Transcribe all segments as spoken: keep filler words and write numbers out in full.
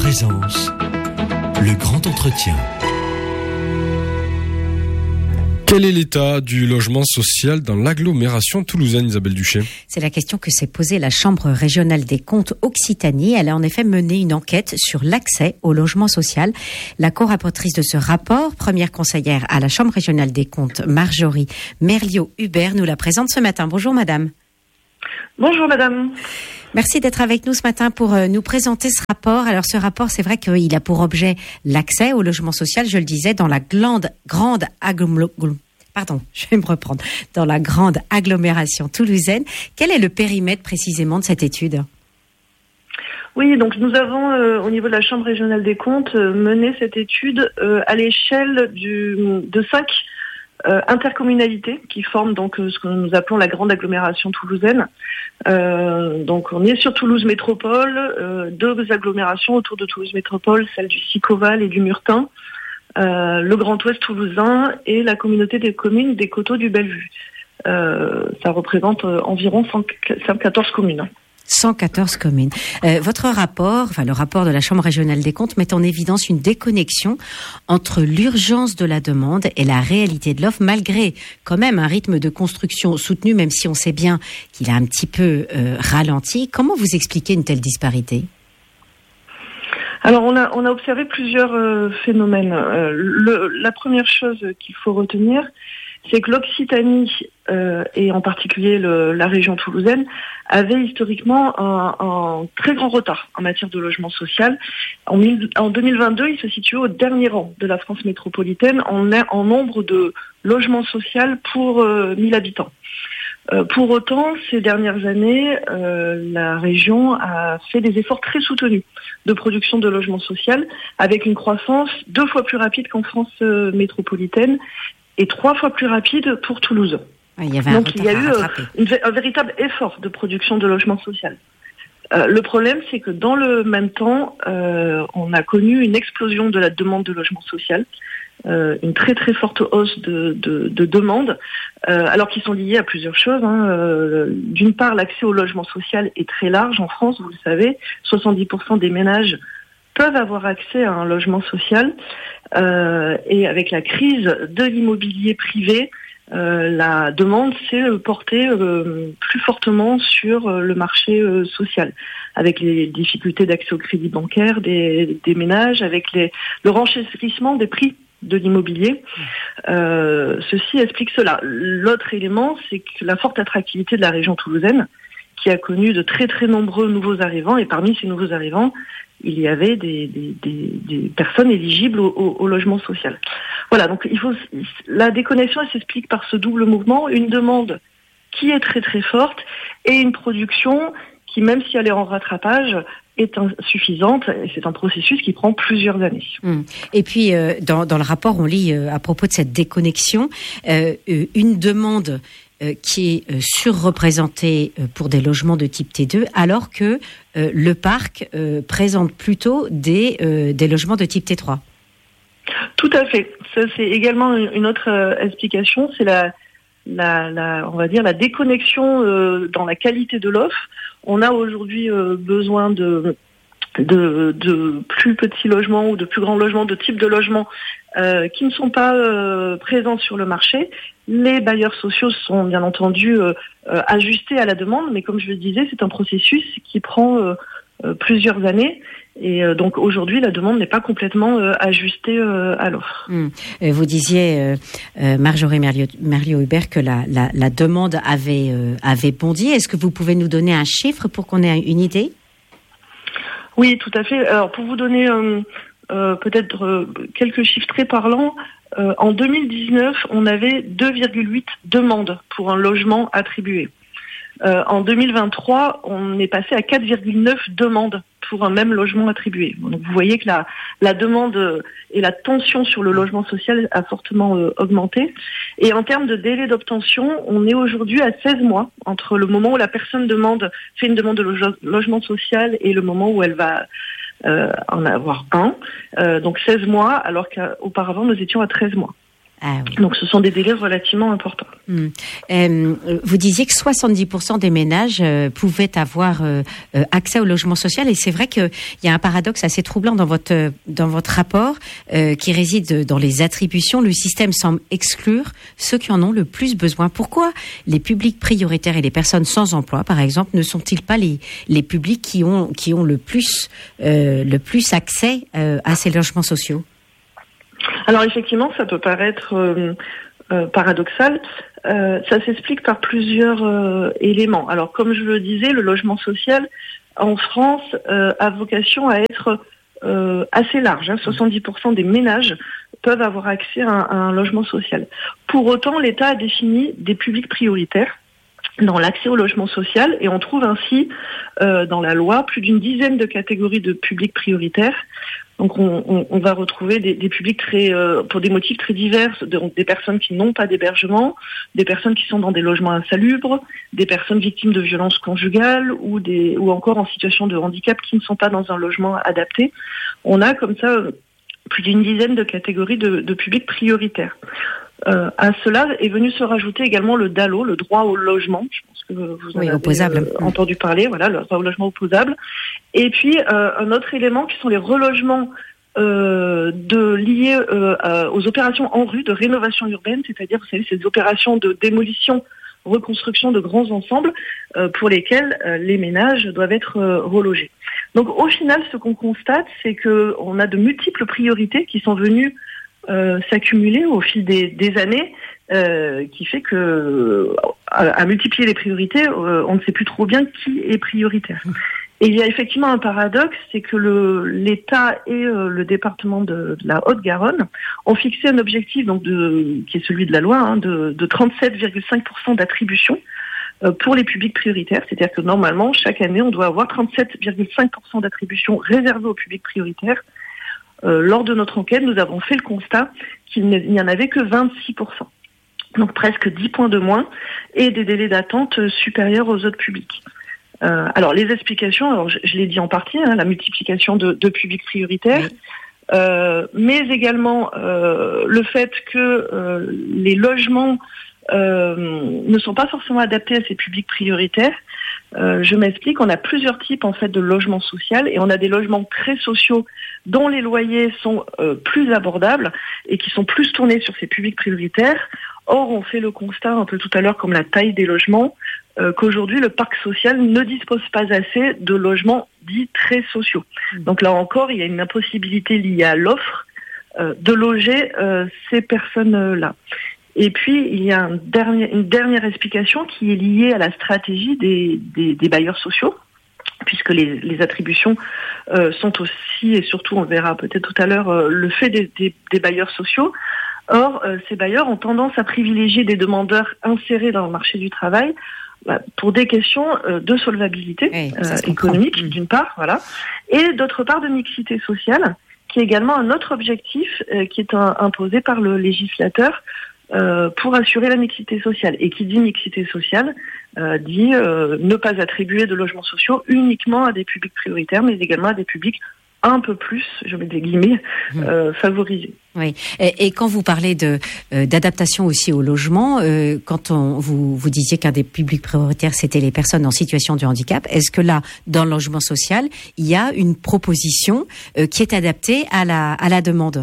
présence, le grand entretien. Quel est l'état du logement social dans l'agglomération toulousaine, Isabelle Duché ? C'est la question que s'est posée la Chambre régionale des comptes Occitanie. Elle a en effet mené une enquête sur l'accès au logement social. La co-rapportrice de ce rapport, première conseillère à la Chambre régionale des comptes, Marjorie Merliot-Hubert, nous la présente ce matin. Bonjour madame. Bonjour madame. Merci d'être avec nous ce matin pour nous présenter ce rapport. Alors ce rapport, c'est vrai qu'il a pour objet l'accès au logement social, je le disais, dans la grande, grande agglom- Pardon, je vais me reprendre. Dans la grande agglomération toulousaine. Quel est le périmètre précisément de cette étude ? Oui, donc nous avons, euh, au niveau de la Chambre régionale des comptes, euh, mené cette étude euh, à l'échelle du, de cinq euh, intercommunalités qui forment donc euh, ce que nous appelons la grande agglomération toulousaine. Euh, donc on est sur Toulouse Métropole, euh, deux agglomérations autour de Toulouse Métropole, celle du Sicoval et du Murtin, euh, le Grand Ouest toulousain et la communauté des communes des Coteaux du Bellevue. Euh, ça représente euh, environ cent quatorze communes. cent quatorze communes. Euh, votre rapport, enfin le rapport de la Chambre régionale des comptes, met en évidence une déconnexion entre l'urgence de la demande et la réalité de l'offre, malgré quand même un rythme de construction soutenu, même si on sait bien qu'il a un petit peu euh, ralenti. Comment vous expliquez une telle disparité ? Alors on a on a observé plusieurs euh, phénomènes. Euh, le, la première chose qu'il faut retenir, c'est que l'Occitanie, euh, et en particulier le, la région toulousaine, avait historiquement un, un très grand retard en matière de logement social. En, mille, en deux mille vingt-deux, il se situait au dernier rang de la France métropolitaine en, en nombre de logements sociaux pour euh, mille habitants. Euh, pour autant, ces dernières années, euh, la région a fait des efforts très soutenus de production de logements sociaux, avec une croissance deux fois plus rapide qu'en France euh, métropolitaine et trois fois plus rapide pour Toulouse. Il y avait un Donc il y a eu euh, une, un véritable effort de production de logements sociaux. Euh, le problème, c'est que dans le même temps, euh, on a connu une explosion de la demande de logement social, euh, une très très forte hausse de, de, de demandes, euh, alors qu'ils sont liés à plusieurs choses. Hein. Euh, d'une part, l'accès au logement social est très large en France, vous le savez, soixante-dix pour cent des ménages peuvent avoir accès à un logement social, euh, et avec la crise de l'immobilier privé, Euh, la demande s'est portée euh, plus fortement sur euh, le marché euh, social, avec les difficultés d'accès au crédit bancaire des, des ménages, avec les, le renchérissement des prix de l'immobilier. Euh, ceci explique cela. L'autre élément, c'est que la forte attractivité de la région toulousaine, qui a connu de très très nombreux nouveaux arrivants, et parmi ces nouveaux arrivants, il y avait des, des, des, des personnes éligibles au, au, au logement social. Voilà, donc il faut la déconnexion, elle s'explique par ce double mouvement, une demande qui est très très forte et une production qui, même si elle est en rattrapage, est insuffisante, et c'est un processus qui prend plusieurs années. Mmh. Et puis, euh, dans, dans le rapport, on lit euh, à propos de cette déconnexion, euh, une demande euh, qui est euh, surreprésentée euh, pour des logements de type T deux, alors que euh, le parc euh, présente plutôt des, euh, des logements de type T trois. Tout à fait. Ça, c'est également une autre euh, explication, c'est la, la, la, on va dire, la déconnexion euh, dans la qualité de l'offre. On a aujourd'hui euh, besoin de, de, de plus petits logements ou de plus grands logements, de types de logements euh, qui ne sont pas euh, présents sur le marché. Les bailleurs sociaux sont bien entendu euh, euh, ajustés à la demande, mais comme je le disais, c'est un processus qui prend euh, euh, plusieurs années. Et euh, donc aujourd'hui, la demande n'est pas complètement euh, ajustée euh, à l'offre. Mmh. Vous disiez, euh, euh, Marjorie Merliot-Hubert, que la, la, la demande avait, euh, avait bondi. Est-ce que vous pouvez nous donner un chiffre pour qu'on ait une idée ? Oui, tout à fait. Alors pour vous donner euh, euh, peut-être euh, quelques chiffres très parlants, euh, en deux mille dix-neuf, on avait deux virgule huit demandes pour un logement attribué. Euh, en deux mille vingt-trois, on est passé à quatre virgule neuf demandes pour un même logement attribué. Donc vous voyez que la, la demande et la tension sur le logement social a fortement euh, augmenté. Et en termes de délai d'obtention, on est aujourd'hui à seize mois entre le moment où la personne demande, fait une demande de loge, logement social et le moment où elle va euh, en avoir un. Euh, donc seize mois, alors qu'auparavant nous étions à treize mois. Ah, oui. Donc, ce sont des délais relativement importants. Mmh. Euh, vous disiez que soixante-dix pour cent des ménages euh, pouvaient avoir euh, euh, accès au logement social, et c'est vrai qu'il y a un paradoxe assez troublant dans votre dans votre rapport euh, qui réside dans les attributions. Le système semble exclure ceux qui en ont le plus besoin. Pourquoi les publics prioritaires et les personnes sans emploi, par exemple, ne sont-ils pas les les publics qui ont qui ont le plus euh, le plus accès euh, à ces logements sociaux? Alors effectivement, ça peut paraître euh, euh, paradoxal. Euh, ça s'explique par plusieurs euh, éléments. Alors comme je le disais, le logement social en France euh, a vocation à être euh, assez large. Hein. soixante-dix pour cent des ménages peuvent avoir accès à un, à un logement social. Pour autant, l'État a défini des publics prioritaires dans l'accès au logement social, et on trouve ainsi euh, dans la loi plus d'une dizaine de catégories de publics prioritaires. Donc on, on, on va retrouver des, des publics très, euh, pour des motifs très divers, donc des personnes qui n'ont pas d'hébergement, des personnes qui sont dans des logements insalubres, des personnes victimes de violences conjugales ou des ou encore en situation de handicap qui ne sont pas dans un logement adapté. On a comme ça plus d'une dizaine de catégories de, de publics prioritaires. Euh, à cela est venu se rajouter également le D A L O, le droit au logement. Je pense que vous en oui, avez opposable. Euh, entendu parler. Voilà, le droit au logement opposable. Et puis euh, un autre élément qui sont les relogements euh, de liés euh, à, aux opérations en rue de rénovation urbaine, c'est-à-dire, vous savez, ces opérations de démolition, reconstruction de grands ensembles euh, pour lesquels euh, les ménages doivent être euh, relogés. Donc, au final, ce qu'on constate, c'est que on a de multiples priorités qui sont venues Euh, s'accumuler au fil des, des années, euh, qui fait que à, à multiplier les priorités, euh, on ne sait plus trop bien qui est prioritaire. Et il y a effectivement un paradoxe, c'est que le, l'État et euh, le département de, de la Haute-Garonne ont fixé un objectif, donc de, qui est celui de la loi, hein, de, de trente-sept virgule cinq pour cent d'attribution euh, pour les publics prioritaires. C'est-à-dire que normalement, chaque année, on doit avoir trente-sept virgule cinq pour cent d'attribution réservée aux publics prioritaires. Euh, lors de notre enquête, nous avons fait le constat qu'il n'y en avait que vingt-six pour cent. Donc presque dix points de moins, et des délais d'attente supérieurs aux autres publics. Euh, alors les explications, alors je, je l'ai dit en partie, hein, la multiplication de, de publics prioritaires, oui. euh, mais également euh, le fait que euh, les logements euh, ne sont pas forcément adaptés à ces publics prioritaires. Euh, je m'explique, on a plusieurs types en fait de logements sociaux, et on a des logements très sociaux dont les loyers sont euh, plus abordables et qui sont plus tournés sur ces publics prioritaires. Or, on fait le constat un peu tout à l'heure, comme la taille des logements, euh, qu'aujourd'hui le parc social ne dispose pas assez de logements dits très sociaux. Donc là encore, il y a une impossibilité liée à l'offre euh, de loger euh, ces personnes-là. Et puis, il y a un dernier, une dernière explication qui est liée à la stratégie des, des, des bailleurs sociaux, puisque les, les attributions euh, sont aussi, et surtout, on verra peut-être tout à l'heure, euh, le fait des, des, des bailleurs sociaux. Or, euh, ces bailleurs ont tendance à privilégier des demandeurs insérés dans le marché du travail bah, pour des questions euh, de solvabilité oui, euh, économique, mmh. d'une part, voilà, et d'autre part de mixité sociale, qui est également un autre objectif euh, qui est un, imposé par le législateur Euh, pour assurer la mixité sociale. Et qui dit mixité sociale euh, dit euh, ne pas attribuer de logements sociaux uniquement à des publics prioritaires, mais également à des publics un peu plus, je mets des guillemets, euh, favorisés. Oui. Et, et quand vous parlez de euh, d'adaptation aussi au logement, euh, quand on vous vous disiez qu'un des publics prioritaires c'était les personnes en situation de handicap, est-ce que là, dans le logement social, il y a une proposition euh, qui est adaptée à la à la demande?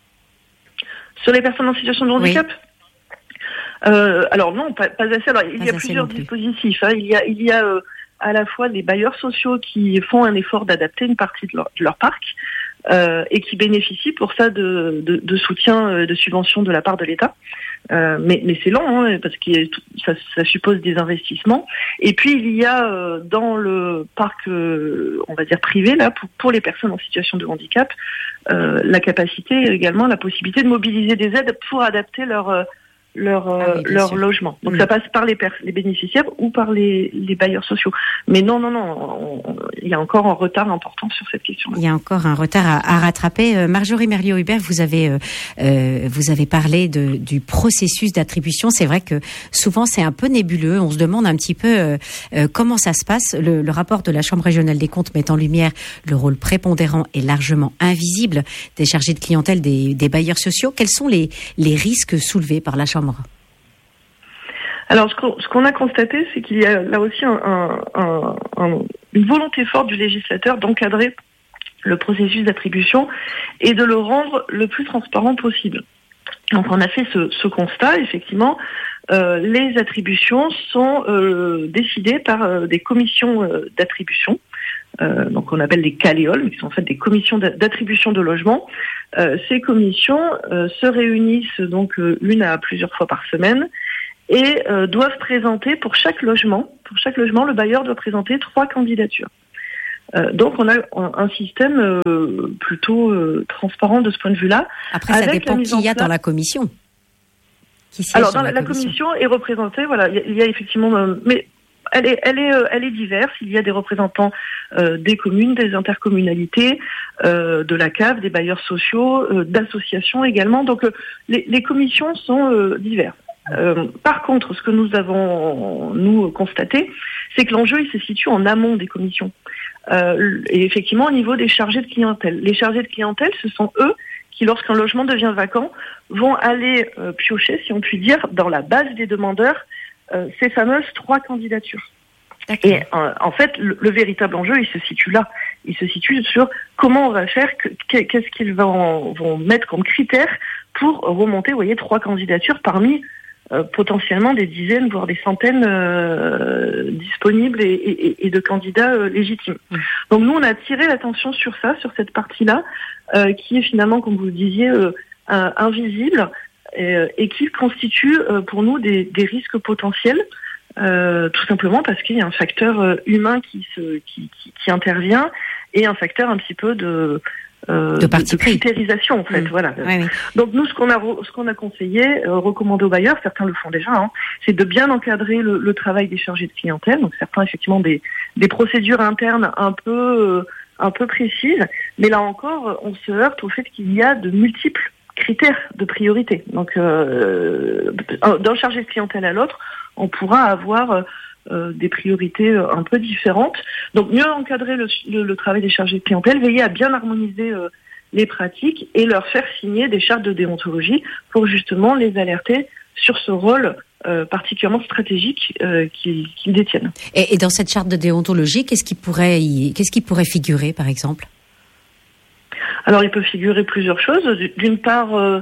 Sur les personnes en situation de handicap? Oui. Euh, alors non, pas, pas assez. Alors, il pas y a plusieurs dispositifs. Hein. Il y a, il y a euh, à la fois des bailleurs sociaux qui font un effort d'adapter une partie de leur, de leur parc euh, et qui bénéficient pour ça de, de, de soutien, de subventions de la part de l'État. Euh, mais, mais c'est lent, hein, parce que ça, ça suppose des investissements. Et puis il y a euh, dans le parc, euh, on va dire privé, là, pour, pour les personnes en situation de handicap, euh, la capacité également, la possibilité de mobiliser des aides pour adapter leur euh, leur euh, ah oui, leur sûr. logement. Donc mmh. ça passe par les, pers- les bénéficiaires ou par les, les bailleurs sociaux. Mais non, non, non, il y a encore un retard important sur cette question-là. Il y a encore un retard à, à rattraper. Euh, Marjorie Merliot-Hubert, vous avez euh, euh, vous avez parlé de, du processus d'attribution. C'est vrai que souvent c'est un peu nébuleux. On se demande un petit peu euh, euh, comment ça se passe. Le, le rapport de la Chambre régionale des comptes met en lumière le rôle prépondérant et largement invisible des chargés de clientèle des, des bailleurs sociaux. Quels sont les, les risques soulevés par la Chambre ? Alors, ce qu'on, ce qu'on a constaté, c'est qu'il y a là aussi un, un, un, un, une volonté forte du législateur d'encadrer le processus d'attribution et de le rendre le plus transparent possible. Donc, on a fait ce, ce constat, effectivement, euh, les attributions sont euh, décidées par euh, des commissions euh, d'attribution. Euh, donc on appelle des caléoles, qui sont en fait des commissions d'attribution de logement. Euh, ces commissions euh, se réunissent donc euh, une à plusieurs fois par semaine et euh, doivent présenter pour chaque logement, pour chaque logement, le bailleur doit présenter trois candidatures. Euh, donc on a un système euh, plutôt euh, transparent de ce point de vue-là. Après, ça dépend qui y a dans la commission. Qui Alors dans la, la commission. commission est représentée, voilà, il y, y a effectivement, euh, mais elle est, elle est, euh, elle est diverse. Il y a des représentants euh, des communes, des intercommunalités, euh, de la C A V, des bailleurs sociaux, euh, d'associations également. Donc euh, les, les commissions sont euh, diverses. Euh, par contre, ce que nous avons nous constaté, c'est que l'enjeu il se situe en amont des commissions. Euh, et effectivement, au niveau des chargés de clientèle. Les chargés de clientèle, ce sont eux qui, lorsqu'un logement devient vacant, vont aller euh, piocher, si on peut dire, dans la base des demandeurs, euh, ces fameuses trois candidatures. D'accord. Et euh, en fait, le, le véritable enjeu, il se situe là. Il se situe sur comment on va faire, que, qu'est-ce qu'ils vont, vont mettre comme critère pour remonter, vous voyez, trois candidatures parmi Euh, potentiellement des dizaines, voire des centaines euh, disponibles et, et, et de candidats euh, légitimes. Mmh. Donc nous, on a attiré l'attention sur ça, sur cette partie-là, euh, qui est finalement, comme vous le disiez, euh, euh, invisible et, et qui constitue euh, pour nous des, des risques potentiels, euh, tout simplement parce qu'il y a un facteur euh, humain qui, se, qui, qui, qui intervient et un facteur un petit peu de... Euh, de, de critérisation en fait, mmh. voilà. Oui, oui. Donc nous, ce qu'on a ce qu'on a conseillé, euh, recommandé aux bailleurs, certains le font déjà, hein, c'est de bien encadrer le, le travail des chargés de clientèle. Donc certains effectivement des des procédures internes un peu euh, un peu précises, mais là encore, on se heurte au fait qu'il y a de multiples critères de priorité. Donc euh, d'un chargé de clientèle à l'autre, on pourra avoir euh, Euh, des priorités euh, un peu différentes. Donc mieux encadrer le, le, le travail des chargés de clientèle, veiller à bien harmoniser euh, les pratiques et leur faire signer des chartes de déontologie pour justement les alerter sur ce rôle euh, particulièrement stratégique euh, qu'ils, qu'ils détiennent. Et, et dans cette charte de déontologie, qu'est-ce qui pourrait, y, qu'est-ce qui pourrait figurer, par exemple ? Alors il peut figurer plusieurs choses. D'une part, euh,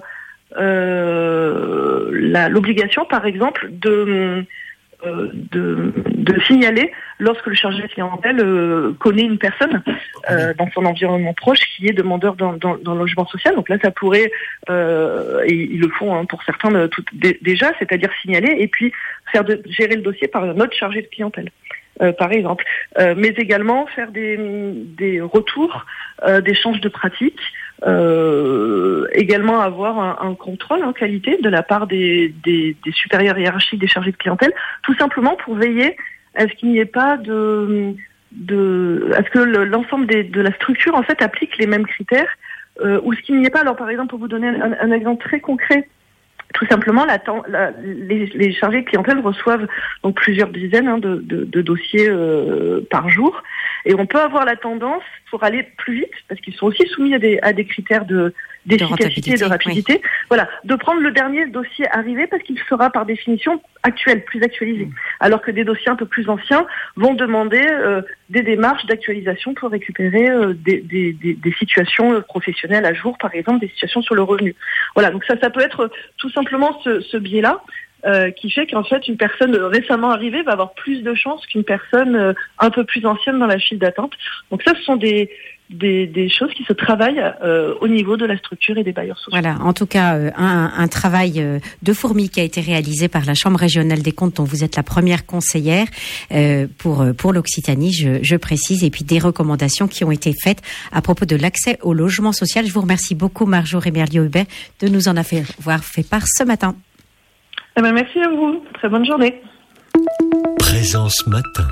euh, la, l'obligation, par exemple, de De, de signaler lorsque le chargé de clientèle euh, connaît une personne euh, dans son environnement proche qui est demandeur dans, dans, dans le logement social. Donc là, ça pourrait, euh, et ils le font hein, pour certains de, tout, de, déjà, c'est-à-dire signaler et puis faire de, gérer le dossier par un autre chargé de clientèle, euh, par exemple. Euh, mais également faire des, des retours, euh, d'échanges de pratiques. Euh, également avoir un, un contrôle en qualité de la part des, des, des supérieurs hiérarchiques des chargés de clientèle, tout simplement pour veiller à ce qu'il n'y ait pas de, de à ce que le, l'ensemble des, de la structure en fait applique les mêmes critères, euh, ou ce qu'il n'y ait pas. Alors par exemple, pour vous donner un, un exemple très concret, tout simplement, la, la, les, les chargés de clientèle reçoivent donc plusieurs dizaines hein, de, de, de dossiers euh, par jour, et on peut avoir la tendance, pour aller plus vite, parce qu'ils sont aussi soumis à des, à des critères de, d'efficacité et de rapidité, oui. Voilà, de prendre le dernier dossier arrivé parce qu'il sera par définition actuel, plus actualisé, mmh. alors que des dossiers un peu plus anciens vont demander euh, des démarches d'actualisation pour récupérer euh, des, des, des, des situations professionnelles à jour, par exemple des situations sur le revenu. Voilà, donc ça, ça peut être tout simplement ce, ce biais-là. Euh, qui fait qu'en fait une personne récemment arrivée va avoir plus de chances qu'une personne euh, un peu plus ancienne dans la file d'attente. Donc ça, ce sont des des, des choses qui se travaillent euh, au niveau de la structure et des bailleurs sociaux. Voilà, en tout cas, euh, un, un travail euh, de fourmi qui a été réalisé par la Chambre régionale des comptes dont vous êtes la première conseillère euh, pour pour l'Occitanie, je, je précise, et puis des recommandations qui ont été faites à propos de l'accès au logement social. Je vous remercie beaucoup, Marjorie Merliot-Hubert, de nous en avoir fait part ce matin. Eh ben, merci à vous. Très bonne journée. Présence matin.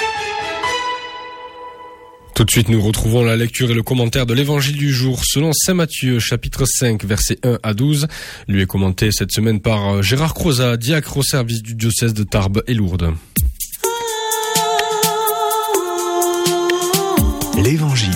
Tout de suite, nous retrouvons la lecture et le commentaire de l'évangile du jour selon saint Matthieu, chapitre cinq, versets un à douze. Lui est commenté cette semaine par Gérard Crozat, diacre au service du diocèse de Tarbes et Lourdes. L'évangile.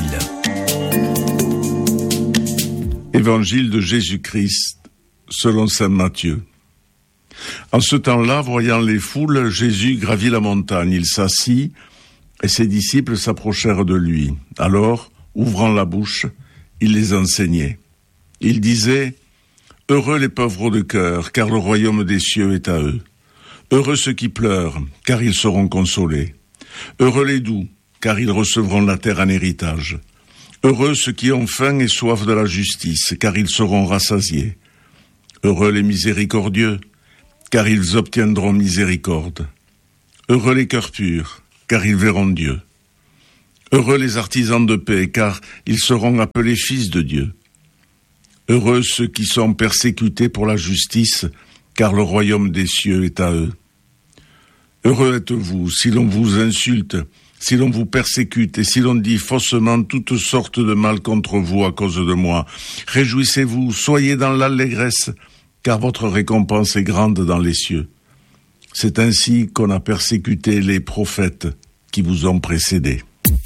Évangile de Jésus-Christ selon saint Matthieu. En ce temps-là, voyant les foules, Jésus gravit la montagne. Il s'assit et ses disciples s'approchèrent de lui. Alors, ouvrant la bouche, il les enseignait. Il disait : « Heureux les pauvres de cœur, car le royaume des cieux est à eux. Heureux ceux qui pleurent, car ils seront consolés. Heureux les doux, car ils recevront la terre en héritage. Heureux ceux qui ont faim et soif de la justice, car ils seront rassasiés. Heureux les miséricordieux, car ils obtiendront miséricorde. Heureux les cœurs purs, car ils verront Dieu. Heureux les artisans de paix, car ils seront appelés fils de Dieu. Heureux ceux qui sont persécutés pour la justice, car le royaume des cieux est à eux. Heureux êtes-vous si l'on vous insulte, si l'on vous persécute et si l'on dit faussement toutes sortes de mal contre vous à cause de moi. Réjouissez-vous, soyez dans l'allégresse, car votre récompense est grande dans les cieux. C'est ainsi qu'on a persécuté les prophètes qui vous ont précédés.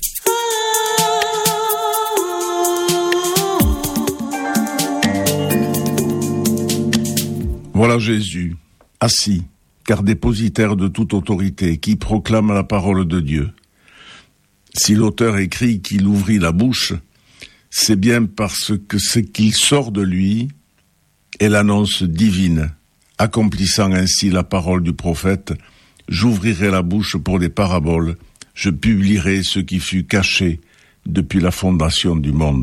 Voilà Jésus, assis, car dépositaire de toute autorité, qui proclame la parole de Dieu. Si l'auteur écrit qu'il ouvrit la bouche, c'est bien parce que ce qu'il sort de lui est l'annonce divine, accomplissant ainsi la parole du prophète : « J'ouvrirai la bouche pour des paraboles, je publierai ce qui fut caché depuis la fondation du monde. »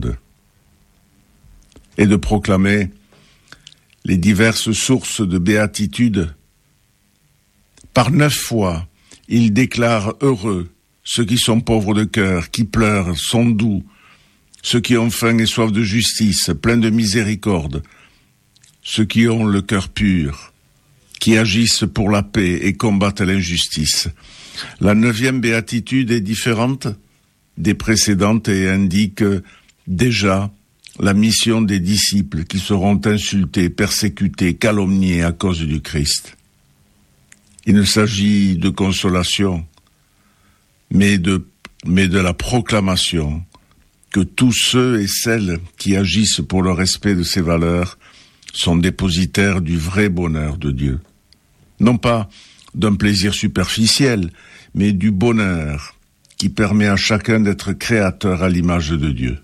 Et de proclamer les diverses sources de béatitude. Par neuf fois, il déclare heureux ceux qui sont pauvres de cœur, qui pleurent, sont doux, ceux qui ont faim et soif de justice, pleins de miséricorde, ceux qui ont le cœur pur, qui agissent pour la paix et combattent l'injustice. La neuvième béatitude est différente des précédentes et indique déjà la mission des disciples qui seront insultés, persécutés, calomniés à cause du Christ. Il ne s'agit de consolation, mais de, mais de la proclamation que tous ceux et celles qui agissent pour le respect de ces valeurs sont dépositaires du vrai bonheur de Dieu. Non pas d'un plaisir superficiel, mais du bonheur qui permet à chacun d'être créateur à l'image de Dieu.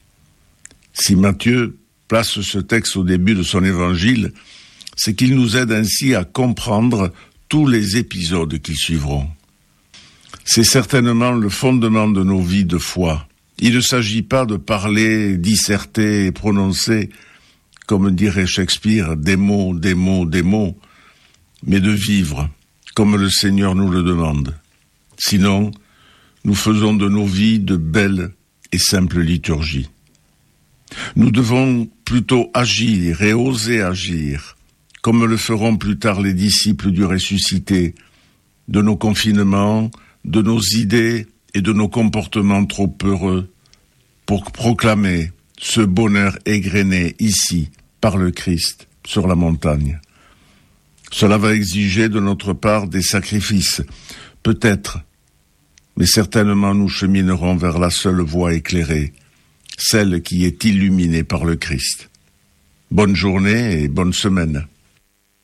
Si Matthieu place ce texte au début de son évangile, c'est qu'il nous aide ainsi à comprendre tous les épisodes qui suivront. C'est certainement le fondement de nos vies de foi. Il ne s'agit pas de parler, disserter et prononcer, comme dirait Shakespeare, des mots, des mots, des mots, mais de vivre, comme le Seigneur nous le demande. Sinon, nous faisons de nos vies de belles et simples liturgies. Nous devons plutôt agir et oser agir, comme le feront plus tard les disciples du ressuscité, de nos confinements, de nos idées et de nos comportements trop heureux, pour proclamer ce bonheur égrené ici, par le Christ, sur la montagne. Cela va exiger de notre part des sacrifices, peut-être, mais certainement nous cheminerons vers la seule voie éclairée, celle qui est illuminée par le Christ. Bonne journée et bonne semaine.